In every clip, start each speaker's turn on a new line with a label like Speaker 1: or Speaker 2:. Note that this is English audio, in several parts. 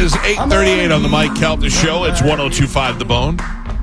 Speaker 1: is 8:38 on the Mike Calta Show. It's 102.5 The Bone.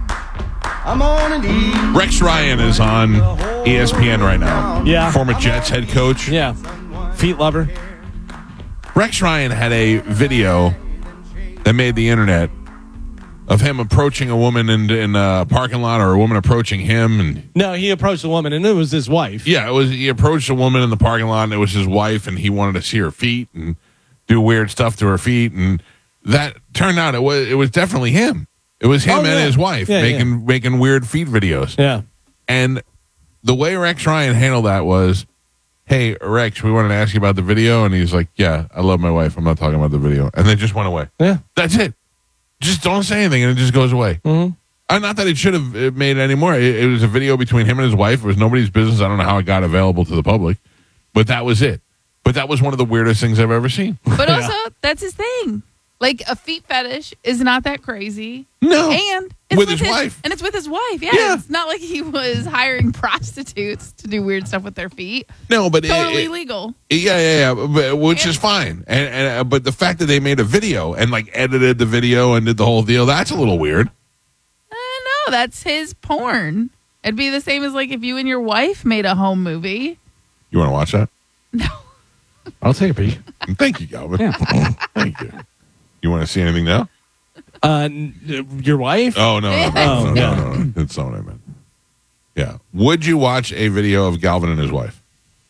Speaker 1: Rex Ryan is on ESPN right now.
Speaker 2: Yeah.
Speaker 1: Former Jets head coach.
Speaker 2: Yeah. Feet lover.
Speaker 1: Rex Ryan had a video that made the internet of him approaching a woman in a parking lot, or a woman approaching him. And
Speaker 2: No, he approached a woman, and it was his wife.
Speaker 1: yeah, he approached a woman in the parking lot, and it was his wife, and he wanted to see her feet and do weird stuff to her feet, and that turned out it was definitely him. It was him and his wife making weird feet videos.
Speaker 2: Yeah.
Speaker 1: And the way Rex Ryan handled that was, "Hey, Rex, we wanted to ask you about the video," and he's like, "Yeah, I love my wife. I'm not talking about the video," and then just went away.
Speaker 2: Yeah.
Speaker 1: That's it. Just don't say anything, and it just goes away.
Speaker 2: Mm-hmm.
Speaker 1: Not that it should have made it anymore. It was a video between him and his wife. It was nobody's business. I don't know how it got available to the public, but that was it. But that was one of the weirdest things I've ever seen.
Speaker 3: But also, that's his thing. Like, a feet fetish is not that crazy.
Speaker 1: No.
Speaker 3: And it's
Speaker 1: with his wife.
Speaker 3: And it's with his wife. Yeah.
Speaker 1: Yeah.
Speaker 3: It's not like he was hiring prostitutes to do weird stuff with their feet.
Speaker 1: No, but
Speaker 3: Totally legal.
Speaker 1: Yeah, which is fine. And but the fact that they made a video and like edited the video and did the whole deal, that's a little weird.
Speaker 3: No, that's his porn. It'd be the same as like if you and your wife made a home movie.
Speaker 1: You want to watch that?
Speaker 3: No.
Speaker 2: I'll take a peek.
Speaker 1: Thank you, Galvin.
Speaker 4: Yeah.
Speaker 1: Thank you. You want to see anything now?
Speaker 2: Your wife?
Speaker 1: Oh, no. That's not what I meant. Yeah. Would you watch a video of Galvin and his wife?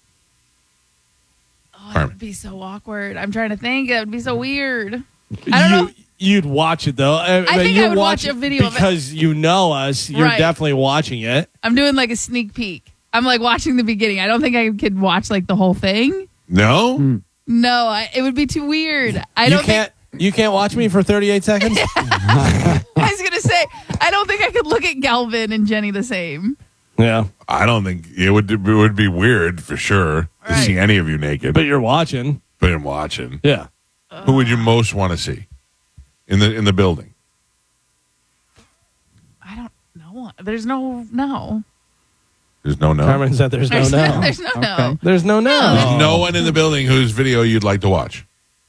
Speaker 3: Oh, it would be so awkward. I'm trying to think. It would be so weird. I don't know.
Speaker 2: You'd watch it, though.
Speaker 3: I think I would watch a video of it.
Speaker 2: Because you know us. You're definitely watching it.
Speaker 3: I'm doing like a sneak peek. I'm like watching the beginning. I don't think I could watch like the whole thing.
Speaker 1: No?
Speaker 3: No, it would be too weird.
Speaker 2: You can't watch me for 38 seconds?
Speaker 3: I was going to say, I don't think I could look at Galvin and Jenny the same.
Speaker 2: Yeah.
Speaker 1: I don't think it would be weird for sure to see any of you naked.
Speaker 2: But you're watching.
Speaker 1: But I'm watching.
Speaker 2: Yeah.
Speaker 1: Who would you most want to see in the building?
Speaker 3: I don't know. There's no.
Speaker 1: There's no.
Speaker 2: Carmen said there's no.
Speaker 3: There's no.
Speaker 4: Okay.
Speaker 2: There's no.
Speaker 1: There's no one in the building whose video you'd like to watch.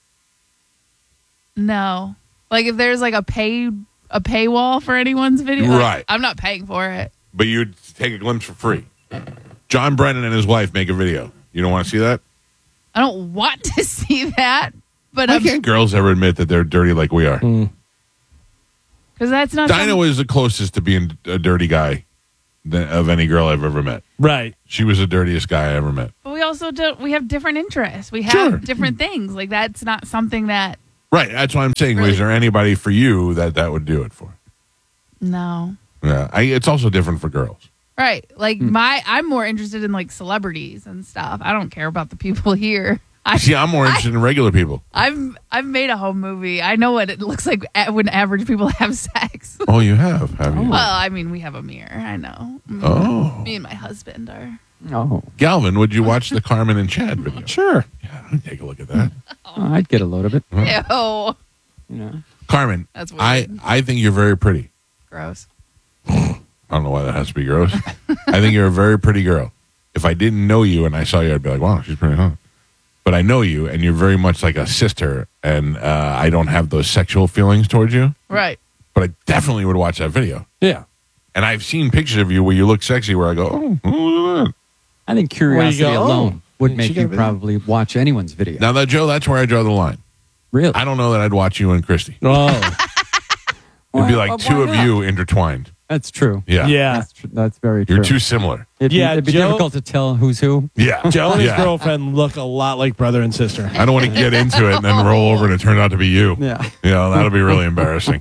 Speaker 3: No. Like if there's like a paywall for anyone's video,
Speaker 1: right?
Speaker 3: I'm not paying for it.
Speaker 1: But you'd take a glimpse for free. John Brennan and his wife make a video. You don't want to see that?
Speaker 3: I don't want to see that. But
Speaker 1: why can't girls ever admit that they're dirty like we are?
Speaker 3: Because that's not.
Speaker 1: Dinah was the closest to being a dirty guy of any girl I've ever met.
Speaker 2: Right.
Speaker 1: She was the dirtiest guy I ever met.
Speaker 3: But we also we have different interests. We have different things. Like that's not something that.
Speaker 1: Right. That's what I'm saying. Really? Is there anybody for you that would do it for?
Speaker 3: No.
Speaker 1: Yeah. It's also different for girls.
Speaker 3: Right. Like I'm more interested in like celebrities and stuff. I don't care about the people here.
Speaker 1: I'm more interested in regular people.
Speaker 3: I've made a home movie. I know what it looks like when average people have sex.
Speaker 1: Oh, you have you?
Speaker 3: Well, I mean, we have a mirror. I know.
Speaker 1: Oh.
Speaker 3: Me and my husband are.
Speaker 4: Oh.
Speaker 1: Galvin, would you watch the Carmen and Chad video?
Speaker 2: Sure.
Speaker 1: Yeah, I'd take a look at that.
Speaker 4: I'd get a load of it.
Speaker 3: Ew.
Speaker 4: You know.
Speaker 1: Carmen,
Speaker 3: that's weird.
Speaker 1: I think you're very pretty.
Speaker 3: Gross.
Speaker 1: I don't know why that has to be gross. I think you're a very pretty girl. If I didn't know you and I saw you, I'd be like, wow, she's pretty hot. But I know you, and you're very much like a sister, and I don't have those sexual feelings towards you.
Speaker 3: Right.
Speaker 1: But I definitely would watch that video.
Speaker 2: Yeah.
Speaker 1: And I've seen pictures of you where you look sexy, where I go, oh, look at that.
Speaker 4: I think curiosity alone would
Speaker 2: She
Speaker 4: make
Speaker 2: got
Speaker 4: you
Speaker 2: a video?
Speaker 4: probably watch anyone's video.
Speaker 1: Now, Joe, that's where I draw the line.
Speaker 4: Really?
Speaker 1: I don't know that I'd watch you and Christy.
Speaker 2: Oh.
Speaker 1: It'd be
Speaker 4: Well,
Speaker 1: like
Speaker 4: why
Speaker 1: two of
Speaker 4: not?
Speaker 1: you intertwined.
Speaker 4: That's true.
Speaker 1: Yeah.
Speaker 2: Yeah.
Speaker 4: That's very true.
Speaker 1: You're too similar.
Speaker 4: It'd be
Speaker 2: Joe-
Speaker 4: difficult to tell who's who.
Speaker 1: Yeah.
Speaker 2: Joe and his
Speaker 1: Yeah.
Speaker 2: girlfriend look a lot like brother and sister.
Speaker 1: I don't want to get into it and then roll over and it turned out to be you.
Speaker 4: Yeah.
Speaker 1: You know, that'll be really embarrassing.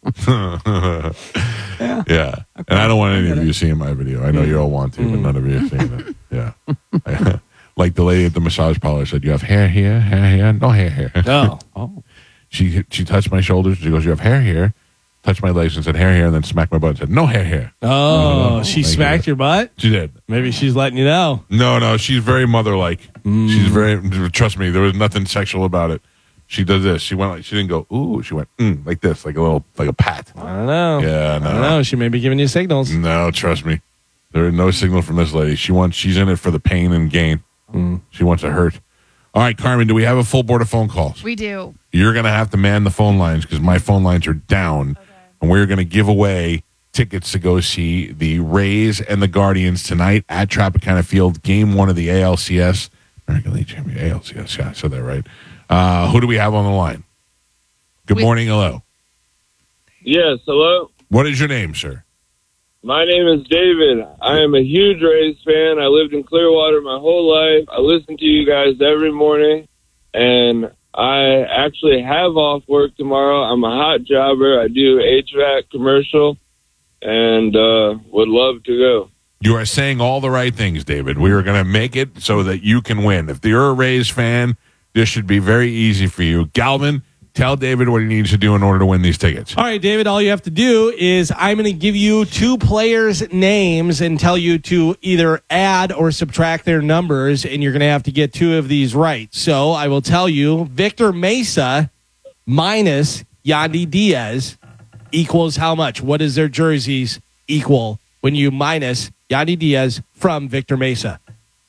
Speaker 1: Yeah. And I don't want any of you seeing my video. I know you all want to, but none of you are seeing it. Yeah. Like the lady at the massage parlor said, you have hair here, no hair here.
Speaker 2: Oh.
Speaker 4: Oh.
Speaker 1: She touched my shoulders. She goes, you have hair here. Touched my legs and said, hair here, and then smacked my butt and said, no hair here.
Speaker 2: Oh, she
Speaker 1: thank
Speaker 2: smacked
Speaker 1: you.
Speaker 2: your butt?
Speaker 1: She did.
Speaker 2: Maybe she's letting you know.
Speaker 1: No, she's very mother-like. She's very, trust me, there was nothing sexual about it. She does this. She went like, she didn't go, ooh, she went, like this, like a pat.
Speaker 2: I don't know.
Speaker 1: Yeah, no.
Speaker 2: I don't know. She may be giving you signals.
Speaker 1: No, trust me. There is no signal from this lady. She's in it for the pain and gain. She wants to hurt. All right, Carmen, do we have a full board of phone calls?
Speaker 3: We do.
Speaker 1: You're going to have to man the phone lines because my phone lines are down. Okay. And we're going to give away tickets to go see the Rays and the Guardians tonight at Tropicana Field, game 1 of the ALCS. American League Champion, ALCS. Yeah, I said that right. Who do we have on the line? Good morning. Hello.
Speaker 5: Yes, hello.
Speaker 1: What is your name, sir?
Speaker 5: My name is David. I am a huge Rays fan. I lived in Clearwater my whole life. I listen to you guys every morning, and I actually have off work tomorrow. I'm a hot jobber. I do HVAC commercial, and would love to go.
Speaker 1: You are saying all the right things, David. We are going to make it so that you can win. If you're a Rays fan, this should be very easy for you. Galvin, tell David what he needs to do in order to win these tickets.
Speaker 2: All right, David, all you have to do is I'm going to give you 2 players' names and tell you to either add or subtract their numbers, and you're going to have to get 2 of these right. So I will tell you Victor Mesa minus Yandy Diaz equals how much? What does their jerseys equal when you minus Yandy Diaz from Victor Mesa?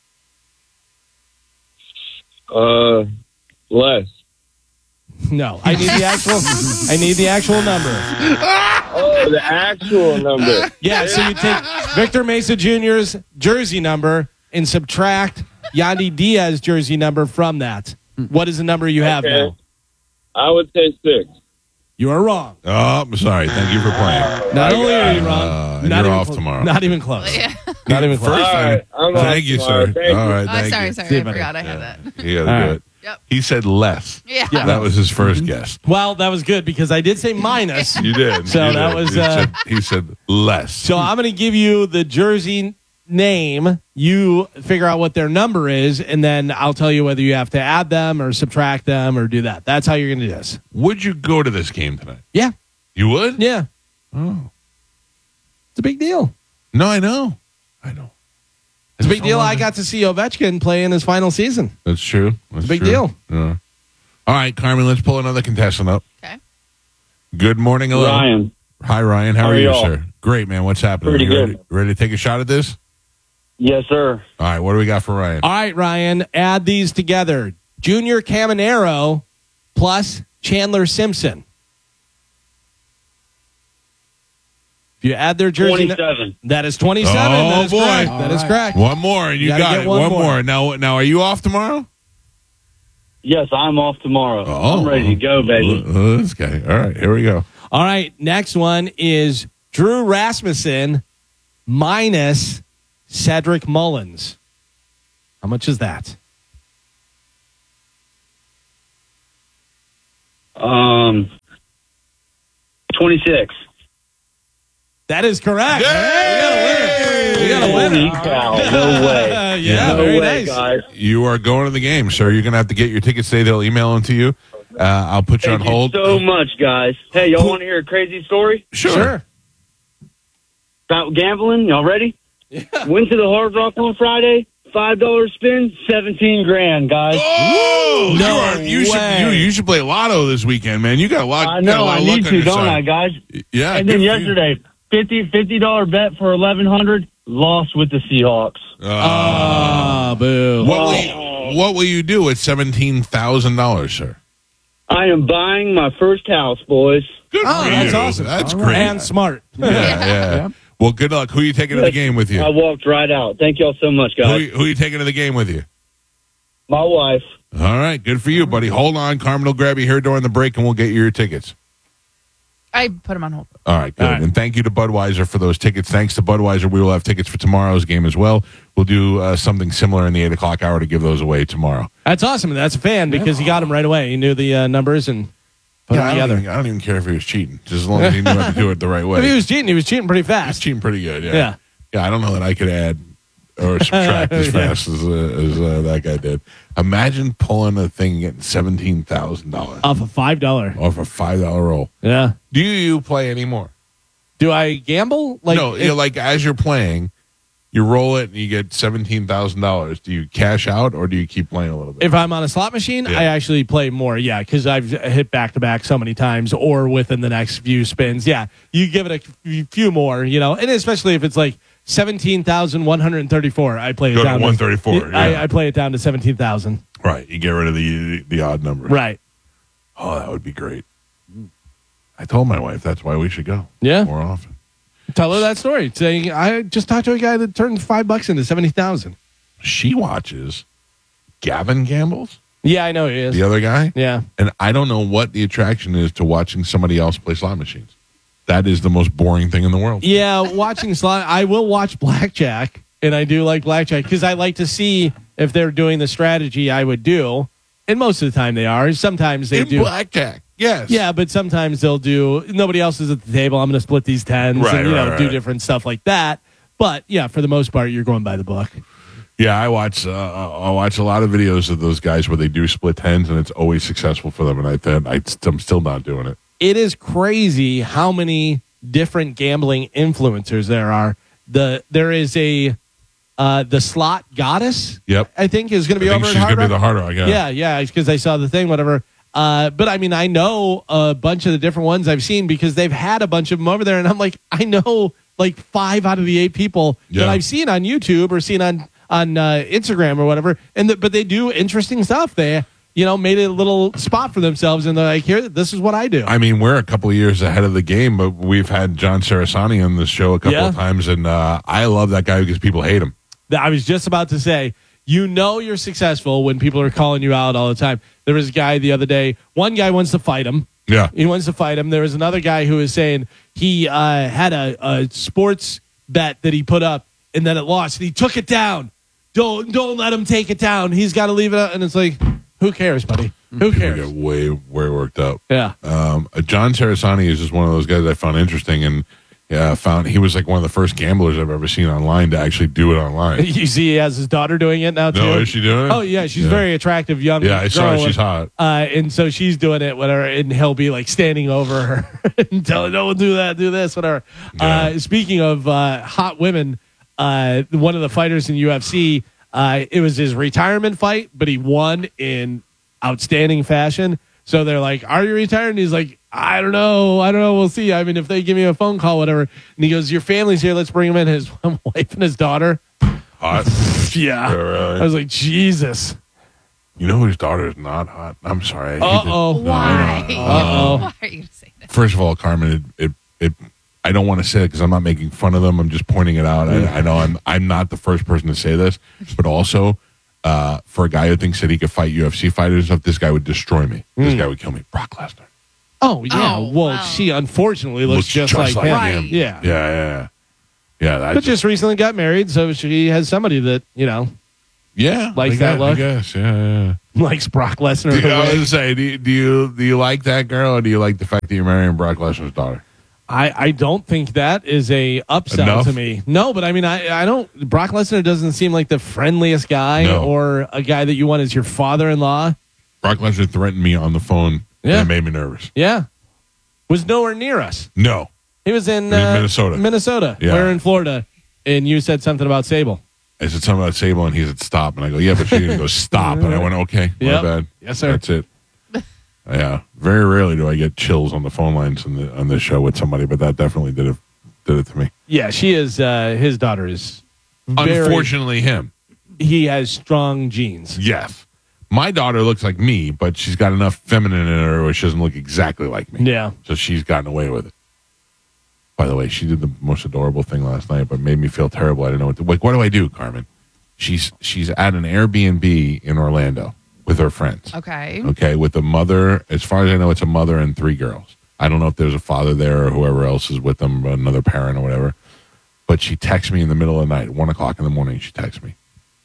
Speaker 5: Less.
Speaker 2: No, I need the actual. I need the actual number.
Speaker 5: Oh, the actual number.
Speaker 2: Yeah, so you take Victor Mesa Jr.'s jersey number and subtract Yandy Diaz's jersey number from that. What is the number you have now?
Speaker 5: I would say 6.
Speaker 2: You are wrong.
Speaker 1: Oh, I'm sorry. Thank you for playing.
Speaker 2: Not only are you wrong,
Speaker 1: and
Speaker 2: not
Speaker 1: you're
Speaker 2: even
Speaker 1: off tomorrow.
Speaker 2: Not even close.
Speaker 3: Yeah.
Speaker 2: Not even close.
Speaker 1: First
Speaker 5: All right, I'm off
Speaker 1: thank you,
Speaker 5: tomorrow.
Speaker 1: sir.
Speaker 5: Thank
Speaker 1: All
Speaker 5: you.
Speaker 1: right, thank
Speaker 3: Sorry.
Speaker 1: you.
Speaker 2: See you,
Speaker 3: I
Speaker 2: buddy.
Speaker 3: forgot I had that.
Speaker 1: You got to
Speaker 2: All
Speaker 1: do
Speaker 2: right.
Speaker 1: it.
Speaker 3: Yep.
Speaker 1: He said less.
Speaker 3: Yeah.
Speaker 1: That was his first guess.
Speaker 2: Well, that was good because I did say minus.
Speaker 1: You did.
Speaker 2: So
Speaker 1: You
Speaker 2: that
Speaker 1: did.
Speaker 2: was,
Speaker 1: He said less.
Speaker 2: So I'm going to give you the jersey name. You figure out what their number is, and then I'll tell you whether you have to add them or subtract them or do that. That's how you're going to do this.
Speaker 1: Would you go to this game tonight?
Speaker 2: Yeah.
Speaker 1: You would?
Speaker 2: Yeah.
Speaker 1: Oh.
Speaker 2: It's a big deal.
Speaker 1: No, I know. I know.
Speaker 2: It's a big deal. I got to see Ovechkin play in his final season.
Speaker 1: That's true. That's
Speaker 2: a big
Speaker 1: true.
Speaker 2: deal.
Speaker 1: Yeah. All right, Carmen, let's pull another contestant up.
Speaker 3: Okay.
Speaker 1: Good morning. Hello.
Speaker 5: Ryan.
Speaker 1: Hi, Ryan. How are you,
Speaker 5: y'all?
Speaker 1: sir? Great, man. What's happening?
Speaker 5: Pretty
Speaker 1: You
Speaker 5: good.
Speaker 1: Ready to take a shot at this?
Speaker 5: Yes, sir.
Speaker 1: All right, what do we got for Ryan?
Speaker 2: All right, Ryan, add these together. Junior Caminero plus Chandler Simpson. If you add their jersey,
Speaker 5: 27.
Speaker 2: that is 27.
Speaker 1: Oh,
Speaker 2: that is
Speaker 1: boy.
Speaker 2: correct.
Speaker 4: All
Speaker 2: That is
Speaker 4: right.
Speaker 2: correct.
Speaker 1: One more, and you
Speaker 2: Gotta
Speaker 1: got
Speaker 2: get
Speaker 1: it.
Speaker 2: one
Speaker 1: One
Speaker 2: more.
Speaker 1: more. Now, are you off tomorrow?
Speaker 5: Yes, I'm off tomorrow.
Speaker 1: Oh.
Speaker 5: I'm ready to go, baby.
Speaker 1: This guy. All right, here we go.
Speaker 2: All right, next one is Drew Rasmussen minus Cedric Mullins. How much is that?
Speaker 5: 26.
Speaker 2: That is correct.
Speaker 1: Yay!
Speaker 2: We got a winner.
Speaker 5: Holy cow. No way.
Speaker 2: Yeah,
Speaker 5: No
Speaker 2: very
Speaker 5: way,
Speaker 2: nice.
Speaker 5: guys.
Speaker 1: You are going to the game, sir. You're going to have to get your tickets today. They'll email them to you. I'll put you
Speaker 5: Thank
Speaker 1: on hold.
Speaker 5: you so much, guys. Hey, y'all want to hear a crazy story
Speaker 1: Sure.
Speaker 5: about gambling? Y'all ready? Went to the Hard Rock on Friday. $5 spin, 17 grand, guys.
Speaker 1: Oh,
Speaker 2: No
Speaker 1: you
Speaker 2: way.
Speaker 1: should play Lotto this weekend, man. You got a lot.
Speaker 5: I
Speaker 1: got a
Speaker 5: know,
Speaker 1: lot
Speaker 5: I
Speaker 1: of luck
Speaker 5: need
Speaker 1: on
Speaker 5: to,
Speaker 1: your
Speaker 5: don't
Speaker 1: side.
Speaker 5: I, guys?
Speaker 1: Yeah.
Speaker 5: And
Speaker 1: good
Speaker 5: then
Speaker 1: for you.
Speaker 5: yesterday, $50 bet for 1,100, lost with the Seahawks.
Speaker 2: Boo.
Speaker 1: What will you do with $17,000, sir?
Speaker 5: I am buying my first house, boys.
Speaker 1: Good
Speaker 2: Oh,
Speaker 1: for
Speaker 2: that's
Speaker 1: you.
Speaker 2: awesome.
Speaker 1: That's
Speaker 4: All
Speaker 1: great.
Speaker 2: And smart.
Speaker 1: Yeah. Well, good luck. Who are you taking to the game with you?
Speaker 5: I walked right out. Thank y'all so much,
Speaker 1: Who
Speaker 5: guys.
Speaker 1: are you taking to the game with you?
Speaker 5: My wife.
Speaker 1: All right. Good for you, buddy. Hold on. Carmen will grab you here during the break, and we'll get you your tickets.
Speaker 3: I put him on hold.
Speaker 1: All right, good.
Speaker 2: All right.
Speaker 1: And thank you to Budweiser for those tickets. Thanks to Budweiser, we will have tickets for tomorrow's game as well. We'll do something similar in the 8 o'clock hour to give those away tomorrow.
Speaker 2: That's awesome. That's a fan because he got them right away. He knew the numbers and put them
Speaker 1: I
Speaker 2: together.
Speaker 1: don't even care if he was cheating, just as long as he knew how to do it the right way.
Speaker 2: If he was cheating pretty
Speaker 1: He's
Speaker 2: fast.
Speaker 1: cheating pretty good, yeah.
Speaker 2: Yeah.
Speaker 1: Yeah, I don't know that I could add or subtract as fast as that guy did. Imagine pulling a thing and getting $17,000
Speaker 2: Off a $5.
Speaker 1: off a $5 roll.
Speaker 2: Yeah.
Speaker 1: Do you play anymore?
Speaker 2: Do I gamble?
Speaker 1: No, like as you're playing, you roll it and you get $17,000. Do you cash out or do you keep playing a little bit?
Speaker 2: If I'm on a slot machine,
Speaker 1: Yeah.
Speaker 2: I actually play more. Yeah, because I've hit back to back so many times, or within the next few spins. Yeah, you give it a few more, and especially if it's like 17,134, I play it
Speaker 1: Go to
Speaker 2: down
Speaker 1: 134, yeah.
Speaker 2: I play it down to 17,000.
Speaker 1: Right. You get rid of the odd numbers.
Speaker 2: Right.
Speaker 1: Oh, that would be great. I told my wife that's why we should go.
Speaker 2: Yeah.
Speaker 1: More often.
Speaker 2: Tell her that story. Saying I just talked to a guy that turned $5 into 70,000.
Speaker 1: She watches Gavin Gambles,
Speaker 2: Yeah, I know he is.
Speaker 1: the other guy.
Speaker 2: Yeah.
Speaker 1: And I don't know what the attraction is to watching somebody else play slot machines. That is the most boring thing in the world.
Speaker 2: Yeah, watching slot. I will watch blackjack, and I do like blackjack because I like to see if they're doing the strategy I would do. And most of the time they are. Sometimes they
Speaker 1: In
Speaker 2: do.
Speaker 1: blackjack, yes.
Speaker 2: Yeah, but sometimes they'll do. Nobody else is at the table. I'm going to split these tens,
Speaker 1: Right,
Speaker 2: and do
Speaker 1: right.
Speaker 2: different stuff like that. But yeah, for the most part, you're going by the book.
Speaker 1: Yeah, I watch a lot of videos of those guys where they do split tens, and it's always successful for them. And I'm still not doing it.
Speaker 2: It is crazy how many different gambling influencers there are. There is the slot goddess.
Speaker 1: Yep.
Speaker 2: I think is going to be
Speaker 1: I think
Speaker 2: over
Speaker 1: she's
Speaker 2: at Hard
Speaker 1: going to be
Speaker 2: Rock.
Speaker 1: the Hard Rock. Yeah.
Speaker 2: Yeah, because I saw the thing, whatever. But I mean, I know a bunch of the different ones I've seen because they've had a bunch of them over there, and I'm like, I know like 5 out of the 8 people
Speaker 1: Yeah.
Speaker 2: that I've seen on YouTube or seen on Instagram or whatever, but they do interesting stuff. They made a little spot for themselves, and they're like, here, this is what I do.
Speaker 1: I mean, we're a couple of years ahead of the game, but we've had John Sarasani on the show a couple
Speaker 2: Yeah.
Speaker 1: of times, and I love that guy because people hate him.
Speaker 2: I was just about to say, you're successful when people are calling you out all the time. There was a guy the other day. One guy wants to fight him.
Speaker 1: Yeah.
Speaker 2: He wants to fight him. There was another guy who was saying he had a sports bet that he put up and then it lost and he took it down. Don't let him take it down. He's got to leave it up. And it's like, who cares, buddy? Who
Speaker 1: People
Speaker 2: cares?
Speaker 1: get way worked up.
Speaker 2: Yeah.
Speaker 1: John Sarasani is just one of those guys I found interesting, and found he was like one of the first gamblers I've ever seen online to actually do it online.
Speaker 2: You see he has his daughter doing it now, too.
Speaker 1: No, is she doing it?
Speaker 2: Oh, yeah. She's very attractive, young
Speaker 1: Yeah, I saw her.
Speaker 2: girl.
Speaker 1: She's hot.
Speaker 2: And so she's doing it, whatever, and he'll be like standing over her and telling, "Don't do that, do this, whatever."
Speaker 1: Yeah.
Speaker 2: Speaking of hot women, one of the fighters in UFC, it was his retirement fight, but he won in outstanding fashion. So they're like, "Are you retired?" And he's like, I don't know. We'll see. I mean, if they give me a phone call, whatever." And he goes, "Your family's here. Let's bring him in." His wife and his daughter.
Speaker 1: Hot.
Speaker 2: Yeah.
Speaker 1: Really?
Speaker 2: I was like, Jesus.
Speaker 1: You know whose daughter is not hot? I'm sorry. I hate
Speaker 2: Uh-oh.
Speaker 3: Why?
Speaker 2: Uh-oh.
Speaker 3: Why are you saying that?
Speaker 1: First of all, Carmen, it I don't want to say it because I'm not making fun of them. I'm just pointing it out. I know I'm not the first person to say this, but also for a guy who thinks that he could fight UFC fighters and stuff, this guy would destroy me. This guy would kill me. Brock Lesnar.
Speaker 2: Oh, yeah.
Speaker 3: Oh,
Speaker 2: well,
Speaker 3: wow.
Speaker 2: she unfortunately looks just like him.
Speaker 3: Right.
Speaker 1: him.
Speaker 2: Yeah.
Speaker 1: Yeah.
Speaker 2: But
Speaker 1: That's
Speaker 2: just recently got married, so she has somebody that,
Speaker 1: like
Speaker 2: that look?
Speaker 1: I guess. Yeah.
Speaker 2: likes Brock Lesnar.
Speaker 1: I was
Speaker 2: the way-
Speaker 1: gonna say, do you like that girl, or do you like the fact that you're marrying Brock Lesnar's daughter?
Speaker 2: I don't think that is a upsell
Speaker 1: Enough?
Speaker 2: to me. No, but I mean, I don't. Brock Lesnar doesn't seem like the friendliest guy
Speaker 1: No.
Speaker 2: or a guy that you want as your father-in-law.
Speaker 1: Brock Lesnar threatened me on the phone.
Speaker 2: Yeah.
Speaker 1: And it made me nervous.
Speaker 2: Yeah. Was nowhere near us.
Speaker 1: No.
Speaker 2: He was in
Speaker 1: Minnesota.
Speaker 2: Minnesota.
Speaker 1: Yeah.
Speaker 2: We're in Florida. And you said something about Sable.
Speaker 1: I said something about Sable, and he said stop, and I go, yeah, but she didn't go stop, and I went, okay, my
Speaker 2: Yep.
Speaker 1: bad.
Speaker 2: Yes, sir.
Speaker 1: That's it. Yeah, very rarely do I get chills on the phone lines on this show with somebody, but that definitely did it to me.
Speaker 2: Yeah, she is. His daughter is.
Speaker 1: Unfortunately, him.
Speaker 2: He has strong genes.
Speaker 1: Yes, my daughter looks like me, but she's got enough feminine in her where she doesn't look exactly like me.
Speaker 2: Yeah.
Speaker 1: So she's gotten away with it. By the way, she did the most adorable thing last night, but made me feel terrible. I didn't know what to, like. What do I do, Carmen? She's at an Airbnb in Orlando with her friends.
Speaker 3: Okay.
Speaker 1: Okay, with a mother. As far as I know, it's a mother and 3 girls. I don't know if there's a father there or whoever else is with them, another parent or whatever. But she texts me in the middle of the night, 1 o'clock in the morning. She texts me.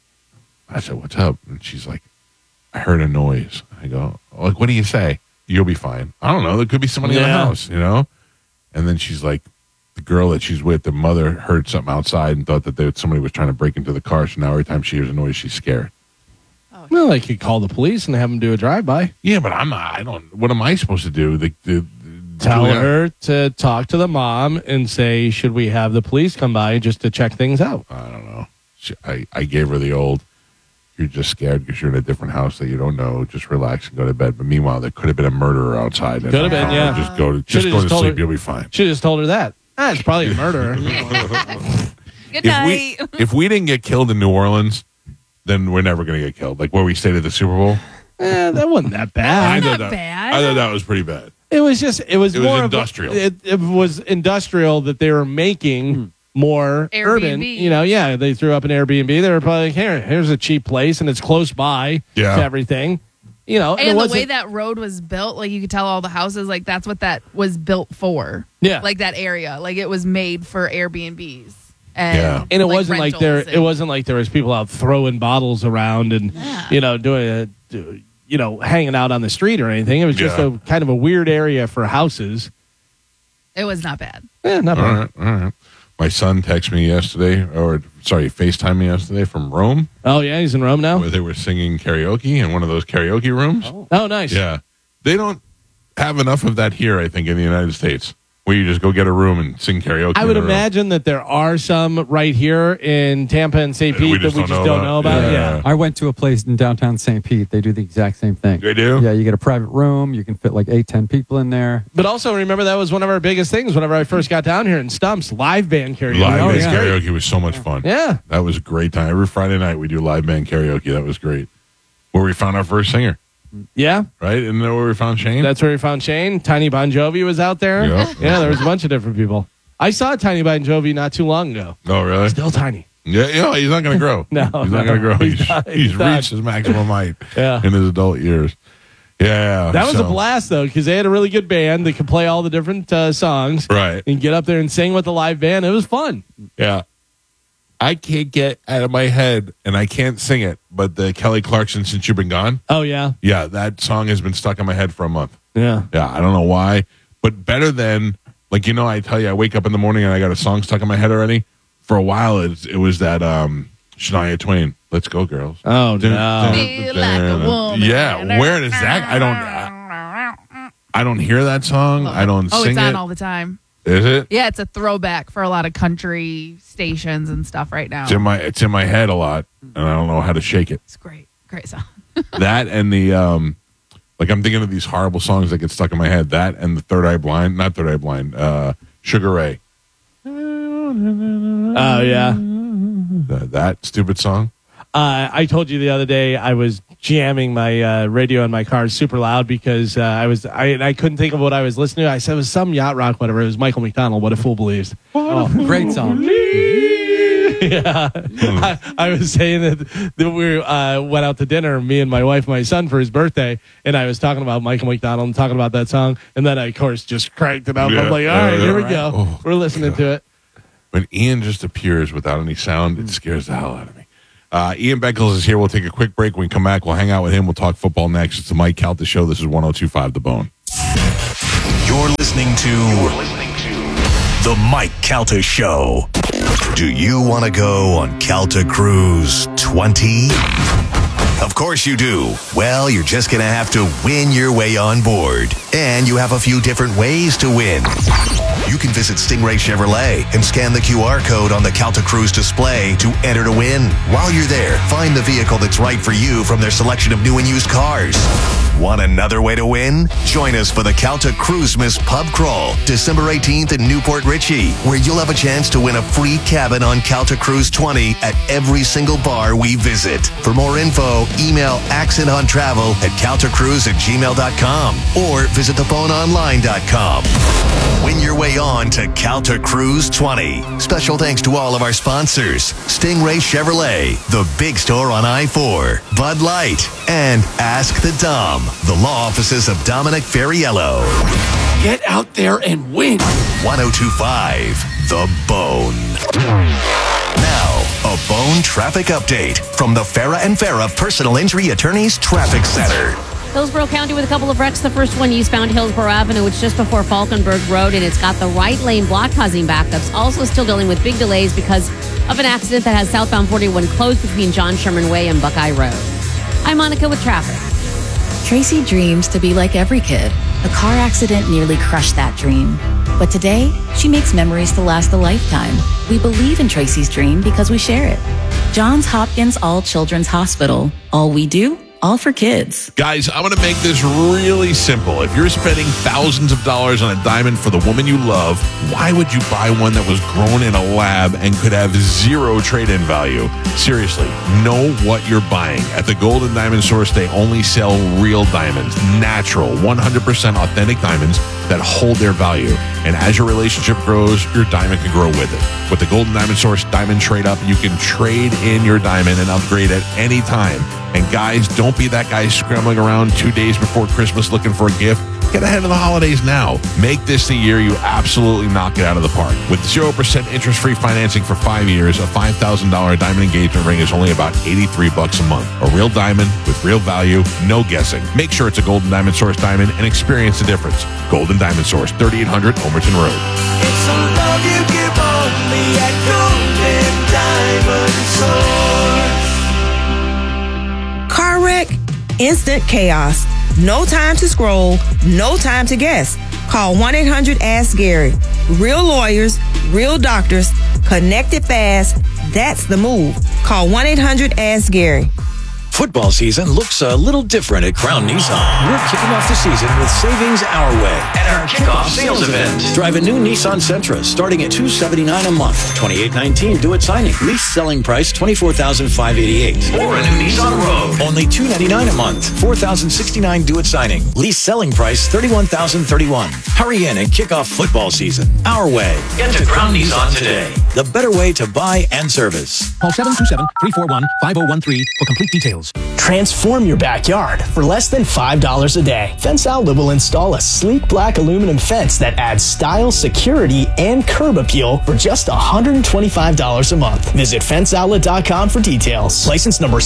Speaker 1: I said, "What's up?" And she's like, "I heard a noise." I go, "Like, what do you say?" "You'll be fine." I don't know. There could be somebody in the
Speaker 2: Yeah.
Speaker 1: house, And then she's like, the girl that she's with, the mother heard something outside and thought that somebody was trying to break into the car. So now every time she hears a noise, she's scared.
Speaker 2: Well, I could call the police and have them do a drive-by.
Speaker 1: Yeah, but I'm not. I don't. What am I supposed to do?
Speaker 2: Tell her to talk to the mom and say, should we have the police come by just to check things out?
Speaker 1: I don't know. I gave her the old, you're just scared because you're in a different house that you don't know. Just relax and go to bed. But meanwhile, there could have been a murderer outside.
Speaker 2: Could have been, yeah.
Speaker 1: Just go
Speaker 2: Should've
Speaker 1: to
Speaker 2: just told
Speaker 1: sleep.
Speaker 2: her-
Speaker 1: You'll be fine.
Speaker 2: Should have just told her that. It's probably a murderer.
Speaker 3: Good night.
Speaker 1: If we didn't get killed in New Orleans, then we're never going to get killed. Like where we stayed at the Super Bowl.
Speaker 2: That wasn't that bad.
Speaker 3: Not bad.
Speaker 1: I thought that was pretty bad.
Speaker 2: It was more
Speaker 1: industrial.
Speaker 2: It was industrial that they were making more urban.
Speaker 3: Airbnb.
Speaker 2: They threw up an Airbnb. They were probably like, here's a cheap place, and it's close by to everything.
Speaker 3: And the way that road was built, like you could tell all the houses, like that's what that was built for.
Speaker 2: Yeah.
Speaker 3: Like that area. Like it was made for Airbnbs. And
Speaker 2: it wasn't like
Speaker 3: rentals
Speaker 2: it wasn't like there was people out throwing bottles around and doing hanging out on the street or anything. It was just a kind of a weird area for houses.
Speaker 3: It was not bad.
Speaker 2: Yeah, not bad.
Speaker 1: All right. My son texted me FaceTimed me yesterday from Rome.
Speaker 2: Oh yeah, he's in Rome now.
Speaker 1: Where they were singing karaoke in one of those karaoke rooms.
Speaker 2: Oh, nice.
Speaker 1: Yeah, they don't have enough of that here. I think in the United States, where you just go get a room and sing karaoke.
Speaker 2: I would imagine that there are some right here in Tampa and St. Pete that we just don't know about. Yeah.
Speaker 4: I went to a place in downtown St. Pete. They do the exact same thing.
Speaker 1: They do?
Speaker 4: Yeah, you get a private room. You can fit like 8-10 people in there.
Speaker 2: But also remember that was one of our biggest things whenever I first got down here in Stumps, live band karaoke.
Speaker 1: Live band karaoke was so much fun.
Speaker 2: Yeah.
Speaker 1: That was a great time. Every Friday night we do live band karaoke. That was great. Where we found our first singer.
Speaker 2: Yeah.
Speaker 1: Right? Isn't that where we found Shane?
Speaker 2: That's where we found Shane. Tiny Bon Jovi was out there.
Speaker 1: Yep.
Speaker 2: Yeah, there was a bunch of different people. I saw Tiny Bon Jovi not too long ago.
Speaker 1: Oh, really?
Speaker 2: Still tiny.
Speaker 1: Yeah, he's not going to grow.
Speaker 2: No.
Speaker 1: He's not going to grow. He's
Speaker 2: not.
Speaker 1: reached his maximum height
Speaker 2: Yeah.
Speaker 1: in his adult years. Yeah.
Speaker 2: That was a blast, though, because they had a really good band that could play all the different songs.
Speaker 1: Right.
Speaker 2: And get up there and sing with the live band. It was fun.
Speaker 1: Yeah. I can't get out of my head, and I can't sing it, but the Kelly Clarkson, Since You've Been Gone.
Speaker 2: Oh, yeah.
Speaker 1: Yeah, that song has been stuck in my head for a month.
Speaker 2: Yeah.
Speaker 1: Yeah, I don't know why, but better than, like, I tell you, I wake up in the morning and I got a song stuck in my head already. For a while, it was that Shania Twain, Let's Go Girls.
Speaker 2: Oh, no.
Speaker 3: Feel like a woman.
Speaker 1: Yeah, where does that, I don't hear that song. I don't sing it.
Speaker 3: Oh, it's on all the time.
Speaker 1: Is it?
Speaker 3: Yeah, it's a throwback for a lot of country stations and stuff right now.
Speaker 1: It's in my head a lot, and I don't know how to shake it.
Speaker 3: It's great. Great song.
Speaker 1: That and the like I'm thinking of these horrible songs that get stuck in my head. That and the not Third Eye Blind, Sugar Ray.
Speaker 2: Oh, yeah.
Speaker 1: That stupid song.
Speaker 2: I told you the other day I was jamming my radio in my car super loud because I couldn't think of what I was listening to. I said it was some yacht rock, whatever. It was Michael McDonald, What a Fool Believes.
Speaker 4: Great song.
Speaker 2: Yeah. I was saying that we went out to dinner, me and my wife and my son, for his birthday, and I was talking about Michael McDonald and talking about that song, and then I, of course, just cranked it up.
Speaker 1: Yeah.
Speaker 2: I'm like, all right, here we go.
Speaker 1: Oh,
Speaker 2: we're listening to it.
Speaker 1: When Ian just appears without any sound, it scares the hell out of me. Ian Beckles is here. We'll take a quick break. When we come back, we'll hang out with him. We'll talk football next. It's the Mike Calta Show. This is 102.5 The Bone.
Speaker 6: You're listening to The Mike Calta Show. Do you want to go on Calta Cruise 20? Of course you do. Well, you're just going to have to win your way on board. And you have a few different ways to win. You can visit Stingray Chevrolet and scan the QR code on the Calta Cruise display to enter to win. While you're there, find the vehicle that's right for you from their selection of new and used cars. Want another way to win? Join us for the Calta Cruisemas Pub Crawl, December 18th in Newport Richey, where you'll have a chance to win a free cabin on Calta Cruise 20 at every single bar we visit. For more info, email accentontravel@caltacruise@gmail.com or visit theboneonline.com. Win your way on to Calta Cruise 20. Special thanks to all of our sponsors: Stingray Chevrolet, the big store on I-4, Bud Light, and Ask the Dom, the law offices of Dominic Ferriello.
Speaker 2: Get out there and win.
Speaker 6: 102.5 The Bone. Now, a Bone traffic update from the Farah and Farah Personal Injury Attorneys Traffic Center.
Speaker 7: Hillsborough County with a couple of wrecks. The first one eastbound Hillsborough Avenue. It's just before Falkenberg Road, and it's got the right lane block causing backups. Also still dealing with big delays because of an accident that has southbound 41 closed between John Sherman Way and Buckeye Road. I'm Monica with traffic.
Speaker 8: Tracy dreams to be like every kid. A car accident nearly crushed that dream. But today, she makes memories to last a lifetime. We believe in Tracy's dream because we share it. Johns Hopkins All Children's Hospital. All we do, all for kids.
Speaker 1: Guys, I'm going to make this really simple. If you're spending thousands of dollars on a diamond for the woman you love, why would you buy one that was grown in a lab and could have zero trade-in value? Seriously, know what you're buying. At the Gold and Diamond Source, they only sell real diamonds, natural, 100% authentic diamonds that hold their value. And as your relationship grows, your diamond can grow with it. With the Gold and Diamond Source Diamond Trade Up, you can trade in your diamond and upgrade at any time. And guys, don't be that guy scrambling around 2 days before Christmas looking for a gift. Get ahead of the holidays now. Make this the year you absolutely knock it out of the park. With 0% interest-free financing for 5 years, a $5,000 diamond engagement ring is only about $83 a month. A real diamond with real value, no guessing. Make sure it's a Golden Diamond Source diamond and experience the difference. Golden Diamond Source, 3800 Omerton Road.
Speaker 9: It's a love you give only at Golden Diamond Source.
Speaker 10: Car wreck, instant chaos. No time to scroll, no time to guess. Call 1-800-ASK-GARY. Real lawyers, real doctors, connected fast. That's the move. Call 1-800-ASK-GARY.
Speaker 11: Football season looks a little different at Crown Nissan. We're kicking off the season with savings our way at our kickoff sales event. Drive a new Nissan Sentra starting at $279 a month. $2,819 due at signing. Lease selling price $24,588. Or a new Nissan Rogue. Only $299 a month. $4,069 due at signing. Lease selling price $31,031. Hurry in and kick off football season our way. Get to Crown Nissan today. The better way to buy and service.
Speaker 12: Call 727-341-5013 for complete details.
Speaker 13: Transform your backyard for less than $5 a day. Fence Outlet will install a sleek black aluminum fence that adds style, security, and curb appeal for just $125 a month. Visit fenceoutlet.com for details. License number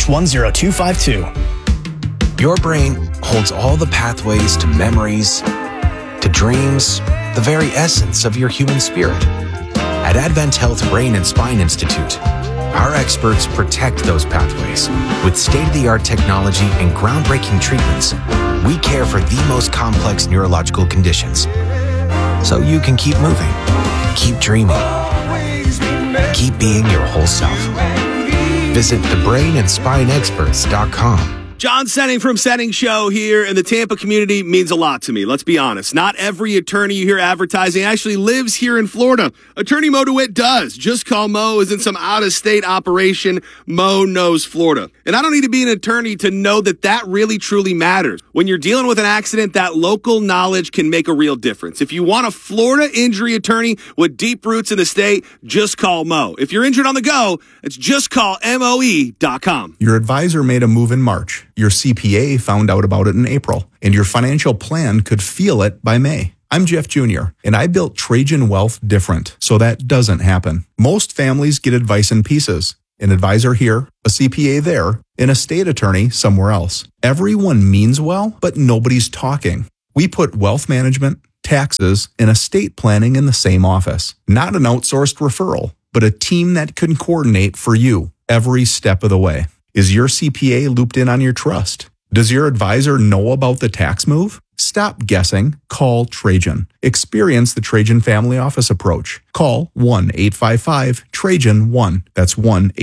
Speaker 13: C-10252.
Speaker 14: Your brain holds all the pathways to memories, to dreams, the very essence of your human spirit. At Advent Health Brain and Spine Institute, our experts protect those pathways. With state-of-the-art technology and groundbreaking treatments, we care for the most complex neurological conditions. So you can keep moving, keep dreaming, keep being your whole self. Visit thebrainandspineexperts.com.
Speaker 15: John Senning from Senning Show here, and the Tampa community means a lot to me. Let's be honest. Not every attorney you hear advertising actually lives here in Florida. Attorney Mo DeWitt does. Just call Mo isn't some out-of-state operation. Mo knows Florida. And I don't need to be an attorney to know that that really, truly matters. When you're dealing with an accident, that local knowledge can make a real difference. If you want a Florida injury attorney with deep roots in the state, just call Mo. If you're injured on the go, it's just call MOE.com.
Speaker 16: Your advisor made a move in March. Your CPA found out about it in April, and your financial plan could feel it by May. I'm Jeff Jr., and I built Trajan Wealth different, so that doesn't happen. Most families get advice in pieces. An advisor here, a CPA there, an estate attorney somewhere else. Everyone means well, but nobody's talking. We put wealth management, taxes, and estate planning in the same office. Not an outsourced referral, but a team that can coordinate for you every step of the way. Is your CPA looped in on your trust? Does your advisor know about the tax move? Stop guessing. Call Trajan. Experience the Trajan Family Office approach. Call 1-855-TRAJAN-1. That's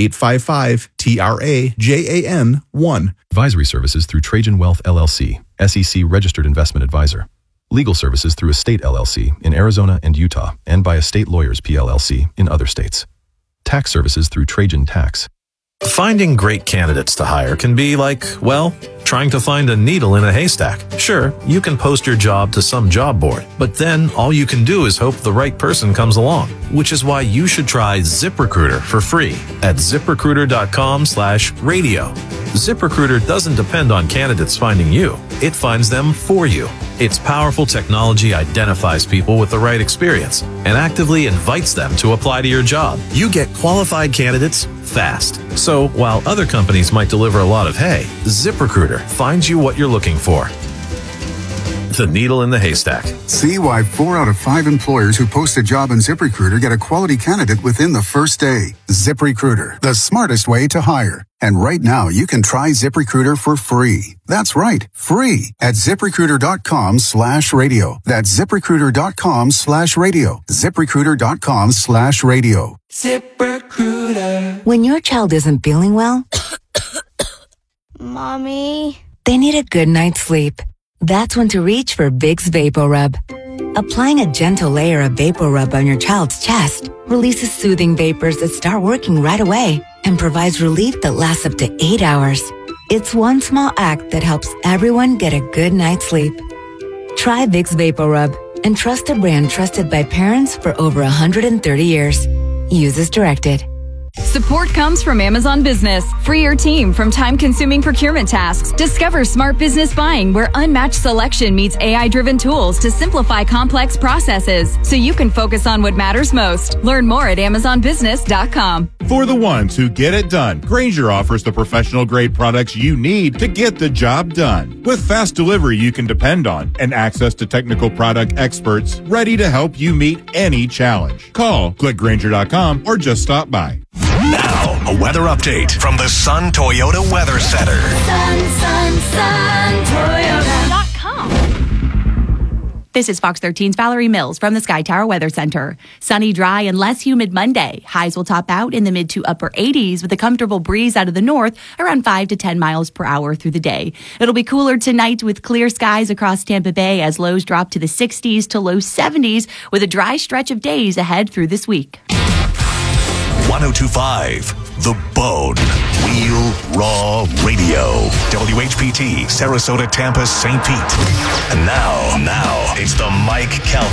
Speaker 16: 1-855-TRAJAN-1.
Speaker 17: Advisory services through Trajan Wealth LLC, SEC registered investment advisor. Legal services through Estate LLC in Arizona and Utah, and by Estate Lawyers PLLC in other states. Tax services through Trajan Tax.
Speaker 18: Finding great candidates to hire can be like, well, trying to find a needle in a haystack. Sure, you can post your job to some job board, but then all you can do is hope the right person comes along, which is why you should try ZipRecruiter for free at ZipRecruiter.com/radio. ZipRecruiter doesn't depend on candidates finding you. It finds them for you. Its powerful technology identifies people with the right experience and actively invites them to apply to your job. You get qualified candidates fast. So while other companies might deliver a lot of hay, ZipRecruiter finds you what you're looking for. The needle in the haystack.
Speaker 19: See why 4 out of 5 employers who post a job on ZipRecruiter get a quality candidate within the first day. ZipRecruiter, the smartest way to hire. And right now, you can try ZipRecruiter for free. That's right, free at ZipRecruiter.com/radio. That's ZipRecruiter.com/radio. ZipRecruiter.com/radio.
Speaker 20: ZipRecruiter. When your child isn't feeling well, Mommy?
Speaker 21: They need a good night's sleep. That's when to reach for Vicks VapoRub. Applying a gentle layer of VapoRub on your child's chest releases soothing vapors that start working right away and provides relief that lasts up to 8 hours. It's one small act that helps everyone get a good night's sleep. Try Vicks VapoRub and trust a brand trusted by parents for over 130 years. Use as directed.
Speaker 22: Support comes from Amazon Business. Free your team from time-consuming procurement tasks. Discover smart business buying where unmatched selection meets AI-driven tools to simplify complex processes so you can focus on what matters most. Learn more at amazonbusiness.com.
Speaker 23: For the ones who get it done, Grainger offers the professional-grade products you need to get the job done. With fast delivery you can depend on and access to technical product experts ready to help you meet any challenge. Call, click Grainger.com, or just stop by.
Speaker 6: Now, a weather update from the Sun Toyota Weather Center.
Speaker 24: Sun.com. This is Fox 13's Valerie Mills from the Sky Tower Weather Center. Sunny, dry, and less humid Monday. Highs will top out in the mid to upper 80s with a comfortable breeze out of the north around 5 to 10 miles per hour through the day. It'll be cooler tonight with clear skies across Tampa Bay as lows drop to the 60s to low 70s with a dry stretch of days ahead through this week.
Speaker 6: 102.5, The Bone, Wheel Raw Radio, WHPT, Sarasota, Tampa, St. Pete. And now, it's the Mike Calta